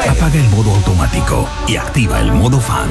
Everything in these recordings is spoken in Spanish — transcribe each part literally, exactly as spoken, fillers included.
Apaga el modo automático y activa el modo fan.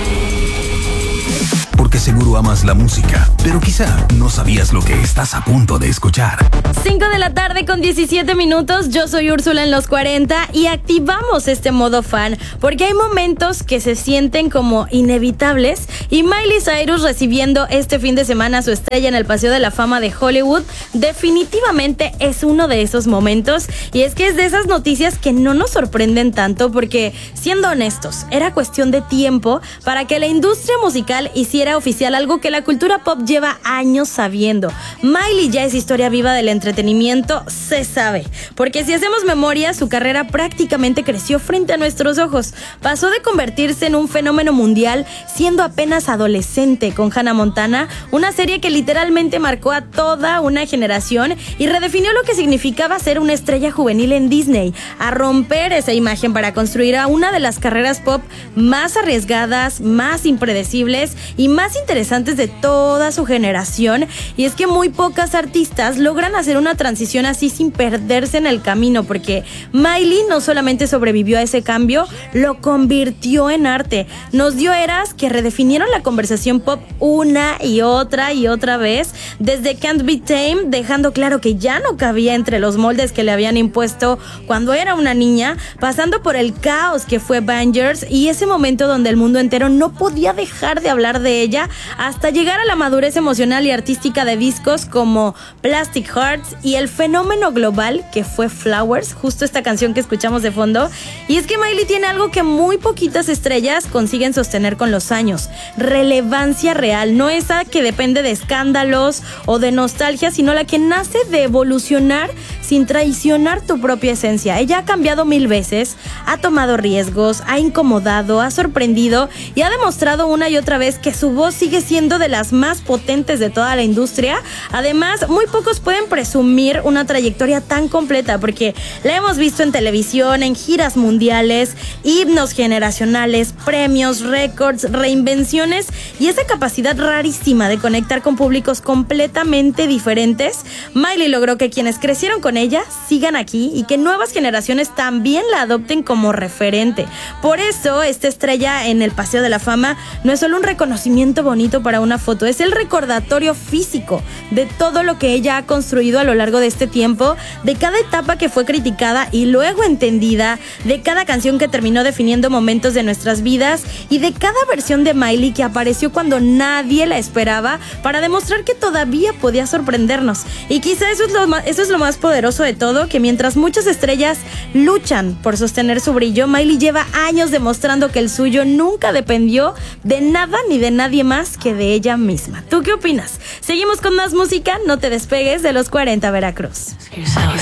Porque seguro amas la música, pero quizá no sabías lo que estás a punto de escuchar. cinco de la tarde con diecisiete minutos, yo soy Úrsula en los cuarenta y activamos este modo fan porque hay momentos que se sienten como inevitables y Miley Cyrus recibiendo este fin de semana su estrella en el Paseo de la Fama de Hollywood definitivamente es uno de esos momentos y es que es de esas noticias que no nos sorprenden tanto porque, siendo honestos, era cuestión de tiempo para que la industria musical hiciera oficial algo que la cultura pop lleva años sabiendo. Miley ya es historia viva del entretenimiento, se sabe, porque si hacemos memoria, su carrera prácticamente creció frente a nuestros ojos. Pasó de convertirse en un fenómeno mundial siendo apenas adolescente con Hannah Montana, una serie que literalmente marcó a toda una generación y redefinió lo que significaba ser una estrella juvenil en Disney, a romper esa imagen para construir a una de las carreras pop más arriesgadas, más impredecibles y más interesantes de toda su generación. Y es que muy pocas artistas logran hacer una transición así sin perderse en el camino, porque Miley no solamente sobrevivió a ese cambio, lo convirtió en arte. Nos dio eras que redefinieron la conversación pop una y otra y otra vez, desde Can't Be Tamed, dejando claro que ya no cabía entre los moldes que le habían impuesto cuando era una niña, pasando por el caos que fue Bangers y ese momento donde el mundo entero no podía dejar de hablar de ella, hasta llegar a la madurez emocional y artística de discos como Plastic Hearts y el fenómeno global que fue Flowers, justo esta canción que escuchamos de fondo. Y es que Miley tiene algo que muy poquitas estrellas consiguen sostener con los años: relevancia real, no esa que depende de escándalos o de nostalgia, sino la que nace de evolucionar sin traicionar tu propia esencia. Ella ha cambiado mil veces, ha tomado riesgos, ha incomodado, ha sorprendido y ha demostrado una y otra vez que su voz sigue siendo de las más potentes de toda la industria. Además, muy pocos pueden presumir una trayectoria tan completa porque la hemos visto en televisión, en giras mundiales, himnos generacionales, premios, récords, reinvenciones y esa capacidad rarísima de conectar con públicos completamente diferentes. Miley logró que quienes crecieron con ella sigan aquí y que nuevas generaciones también la adopten como referente. Por eso, esta estrella en el Paseo de la Fama no es solo un reconocimiento bonito para una foto, es el recordatorio físico de todo lo que ella ha construido a lo largo de este tiempo, de cada etapa que fue criticada y luego entendida, de cada canción que terminó definiendo momentos de nuestras vidas y de cada versión de Miley que apareció cuando nadie la esperaba para demostrar que todavía podía sorprendernos. Y quizá eso es lo más, eso es lo más poderoso de todo, que mientras muchas estrellas luchan por sostener su brillo, Miley lleva años demostrando que el suyo nunca dependió de nada ni de nadie más que de ella misma. ¿Tú qué opinas? Seguimos con más música, no te despegues de los cuarenta Veracruz.